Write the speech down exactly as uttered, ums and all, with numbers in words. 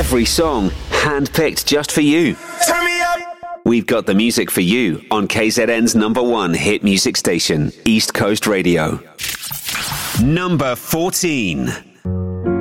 Every song handpicked just for you. Turn me up. We've got the music for you on K Z N's number one hit music station, East Coast Radio. Number fourteen.